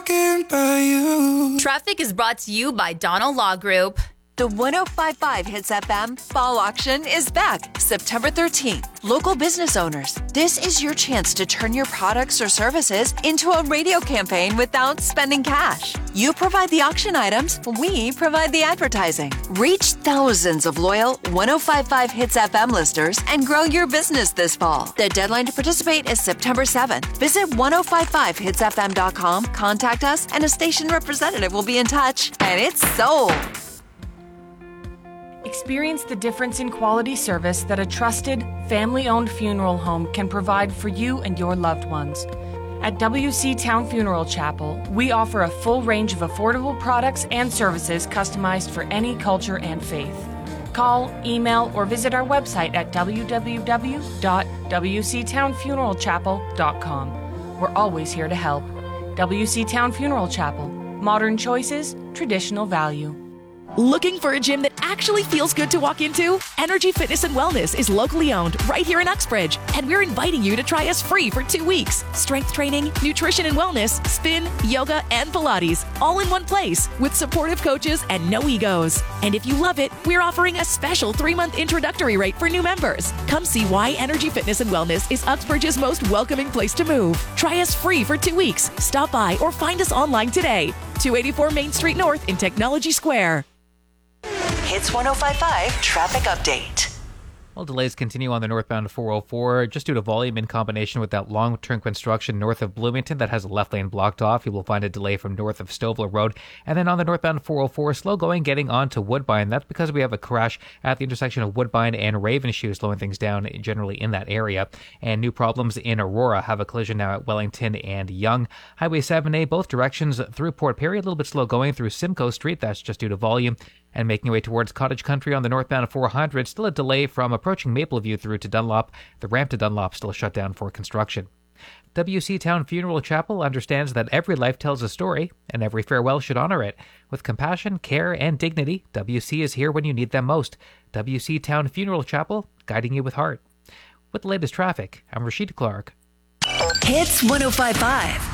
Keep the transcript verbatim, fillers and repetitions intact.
By you. Traffic is brought to you by Donald Law Group. The one oh five point five Hits F M Fall Auction is back September thirteenth. Local business owners, this is your chance to turn your products or services into a radio campaign without spending cash. You provide the auction items, we provide the advertising. Reach thousands of loyal one oh five point five Hits F M listeners and grow your business this fall. The deadline to participate is September seventh. Visit ten fifty-five hits f m dot com, contact us, and a station representative will be in touch. And it's sold. Experience the difference in quality service that a trusted, family-owned funeral home can provide for you and your loved ones. At W C Town Funeral Chapel, we offer a full range of affordable products and services customized for any culture and faith. Call, email, or visit our website at w w w dot w c town funeral chapel dot com. We're always here to help. W C Town Funeral Chapel. Modern choices, traditional value. Looking for a gym that actually feels good to walk into? Energy Fitness and Wellness is locally owned right here in Uxbridge, and we're inviting you to try us free for two weeks. Strength training, nutrition and wellness, spin, yoga, and Pilates, all in one place with supportive coaches and no egos. And if you love it, we're offering a special three-month introductory rate for new members. Come see why Energy Fitness and Wellness is Uxbridge's most welcoming place to move. Try us free for two weeks. Stop by or find us online today. two eighty-four Main Street North in Technology Square. Hits ten fifty-five Traffic Update. Well, delays continue on the northbound four oh four just due to volume in combination with that long-term construction north of Bloomington that has a left lane blocked off. You will find a delay from north of Stovall Road. And then on the northbound four oh four, slow going getting on to Woodbine. That's because we have a crash at the intersection of Woodbine and Ravenshoe, slowing things down generally in that area. And new problems in Aurora. Have a collision now at Wellington and Yonge. Highway seven A, both directions through Port Perry. A little bit slow going through Simcoe Street. That's just due to volume. And making your way towards Cottage Country on the northbound four hundred, still a delay from approaching Mapleview through to Dunlop. The ramp to Dunlop still shut down for construction. W C Town Funeral Chapel understands that every life tells a story, and every farewell should honor it. With compassion, care, and dignity, W C is here when you need them most. W C Town Funeral Chapel, guiding you with heart. With the latest traffic, I'm Rashid Clark. Hits ten fifty-five.